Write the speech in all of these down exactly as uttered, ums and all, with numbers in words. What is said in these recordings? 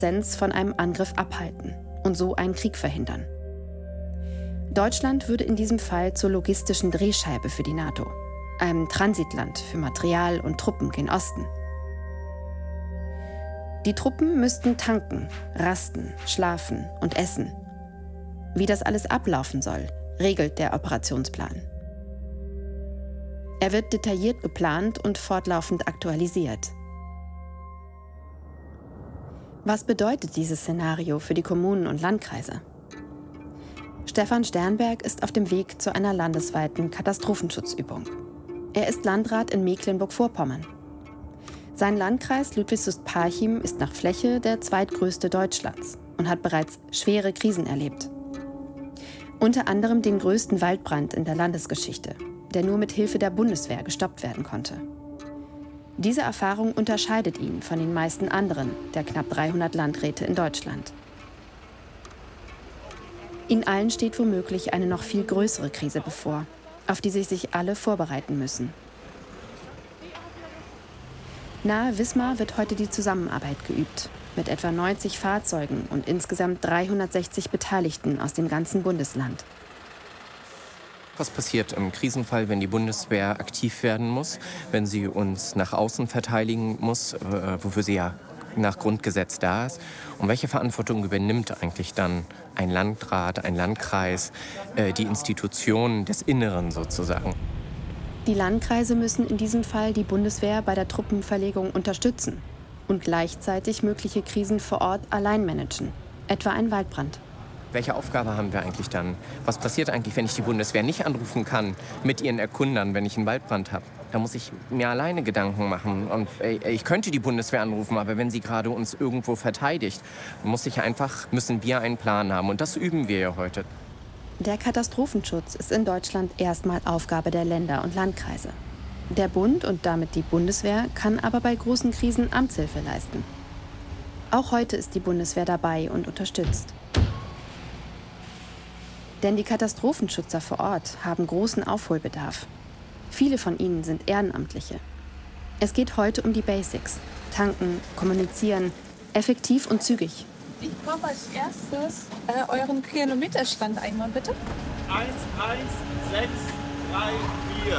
von einem Angriff abhalten und so einen Krieg verhindern. Deutschland würde in diesem Fall zur logistischen Drehscheibe für die NATO, einem Transitland für Material und Truppen gen Osten. Die Truppen müssten tanken, rasten, schlafen und essen. Wie das alles ablaufen soll, regelt der Operationsplan. Er wird detailliert geplant und fortlaufend aktualisiert. Was bedeutet dieses Szenario für die Kommunen und Landkreise? Stefan Sternberg ist auf dem Weg zu einer landesweiten Katastrophenschutzübung. Er ist Landrat in Mecklenburg-Vorpommern. Sein Landkreis Ludwigslust-Parchim ist nach Fläche der zweitgrößte Deutschlands und hat bereits schwere Krisen erlebt. Unter anderem den größten Waldbrand in der Landesgeschichte, der nur mit Hilfe der Bundeswehr gestoppt werden konnte. Diese Erfahrung unterscheidet ihn von den meisten anderen der knapp dreihundert Landräte in Deutschland. Ihnen allen steht womöglich eine noch viel größere Krise bevor, auf die sich sich alle vorbereiten müssen. Nahe Wismar wird heute die Zusammenarbeit geübt, mit etwa neunzig Fahrzeugen und insgesamt dreihundertsechzig Beteiligten aus dem ganzen Bundesland. Was passiert im Krisenfall, wenn die Bundeswehr aktiv werden muss, wenn sie uns nach außen verteidigen muss, äh, wofür sie ja nach Grundgesetz da ist? Und welche Verantwortung übernimmt eigentlich dann ein Landrat, ein Landkreis, äh, die Institutionen des Inneren sozusagen? Die Landkreise müssen in diesem Fall die Bundeswehr bei der Truppenverlegung unterstützen und gleichzeitig mögliche Krisen vor Ort allein managen, etwa ein Waldbrand. Welche Aufgabe haben wir eigentlich dann? Was passiert eigentlich, wenn ich die Bundeswehr nicht anrufen kann mit ihren Erkundern, wenn ich einen Waldbrand habe? Da muss ich mir alleine Gedanken machen. Und ich könnte die Bundeswehr anrufen, aber wenn sie gerade uns irgendwo verteidigt, muss ich einfach, müssen wir einen Plan haben. Und das üben wir ja heute. Der Katastrophenschutz ist in Deutschland erstmal Aufgabe der Länder und Landkreise. Der Bund und damit die Bundeswehr kann aber bei großen Krisen Amtshilfe leisten. Auch heute ist die Bundeswehr dabei und unterstützt. Denn die Katastrophenschützer vor Ort haben großen Aufholbedarf. Viele von ihnen sind Ehrenamtliche. Es geht heute um die Basics: Tanken, kommunizieren, effektiv und zügig. Ich brauche als erstes äh, euren Kilometerstand einmal, bitte. eins eins sechs drei vier.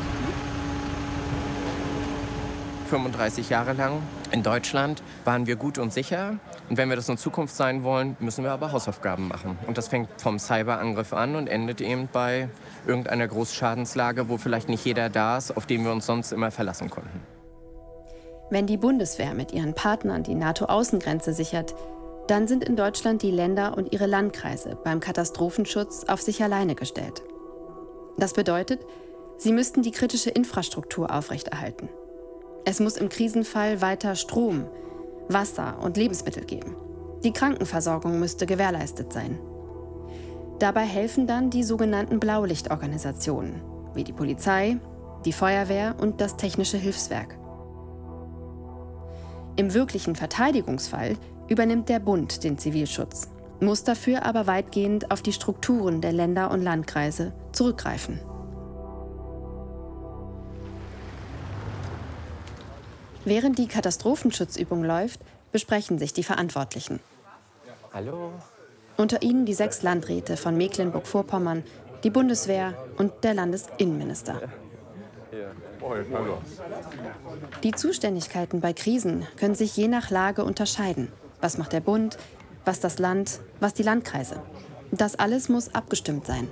fünfunddreißig Jahre lang in Deutschland waren wir gut und sicher. Und wenn wir das in Zukunft sein wollen, müssen wir aber Hausaufgaben machen. Und das fängt vom Cyberangriff an und endet eben bei irgendeiner Großschadenslage, wo vielleicht nicht jeder da ist, auf den wir uns sonst immer verlassen konnten. Wenn die Bundeswehr mit ihren Partnern die NATO-Außengrenze sichert, dann sind in Deutschland die Länder und ihre Landkreise beim Katastrophenschutz auf sich alleine gestellt. Das bedeutet, sie müssten die kritische Infrastruktur aufrechterhalten. Es muss im Krisenfall weiter Strom, Wasser und Lebensmittel geben. Die Krankenversorgung müsste gewährleistet sein. Dabei helfen dann die sogenannten Blaulichtorganisationen, wie die Polizei, die Feuerwehr und das Technische Hilfswerk. Im wirklichen Verteidigungsfall übernimmt der Bund den Zivilschutz, muss dafür aber weitgehend auf die Strukturen der Länder und Landkreise zurückgreifen. Während die Katastrophenschutzübung läuft, besprechen sich die Verantwortlichen. Hallo. Unter ihnen die sechs Landräte von Mecklenburg-Vorpommern, die Bundeswehr und der Landesinnenminister. Die Zuständigkeiten bei Krisen können sich je nach Lage unterscheiden. Was macht der Bund, was das Land, was die Landkreise. Das alles muss abgestimmt sein.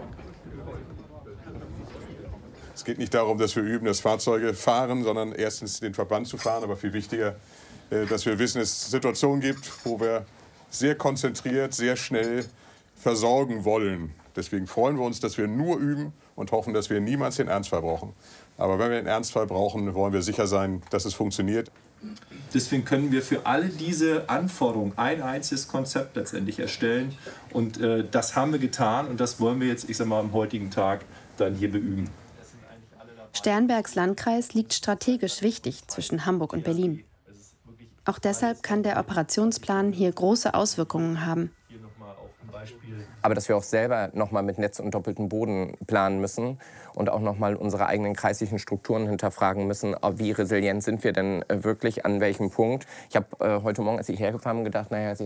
Es geht nicht darum, dass wir üben, dass Fahrzeuge fahren, sondern erstens den Verband zu fahren, aber viel wichtiger, dass wir wissen, dass es Situationen gibt, wo wir sehr konzentriert, sehr schnell versorgen wollen. Deswegen freuen wir uns, dass wir nur üben und hoffen, dass wir niemals den Ernstfall brauchen. Aber wenn wir den Ernstfall brauchen, wollen wir sicher sein, dass es funktioniert. Deswegen können wir für alle diese Anforderungen ein einziges Konzept letztendlich erstellen. Und äh, das haben wir getan und das wollen wir jetzt, ich sag mal, am heutigen Tag dann hier beüben. Sternbergs Landkreis liegt strategisch wichtig zwischen Hamburg und Berlin. Auch deshalb kann der Operationsplan hier große Auswirkungen haben. Aber dass wir auch selber nochmal mit Netz und doppeltem Boden planen müssen und auch nochmal unsere eigenen kreislichen Strukturen hinterfragen müssen, wie resilient sind wir denn wirklich, an welchem Punkt. Ich habe äh, heute Morgen, als ich hergefahren bin, gedacht, naja,